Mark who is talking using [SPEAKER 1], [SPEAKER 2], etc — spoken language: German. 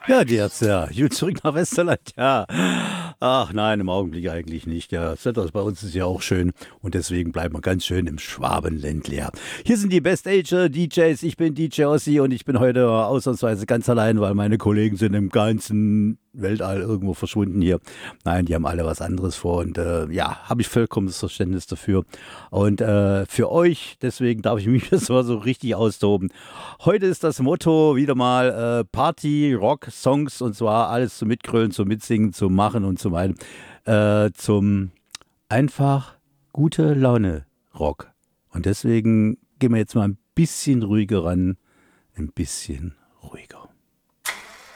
[SPEAKER 1] Ja, die jetzt, ja. Gut, zurück nach Westerland, ja. Ach nein, im Augenblick eigentlich nicht. Ja, das Wetter bei uns ist ja auch schön und deswegen bleiben wir ganz schön im Schwabenländle. Ja. Hier sind die Best Age DJs. Ich bin DJ Ossi und ich bin heute ausnahmsweise ganz allein, weil meine Kollegen sind im ganzen Weltall irgendwo verschwunden hier. Nein, die haben alle was anderes vor und ja, habe ich vollkommenes Verständnis dafür. Und für euch, deswegen darf ich mich jetzt mal so richtig austoben. Heute ist das Motto wieder mal Party, Rock, Songs und zwar alles zum Mitgrölen, zum Mitsingen, zum Machen und zum einen, zum einfach gute Laune Rock. Und deswegen gehen wir jetzt mal ein bisschen ruhiger ran, ein bisschen ruhiger.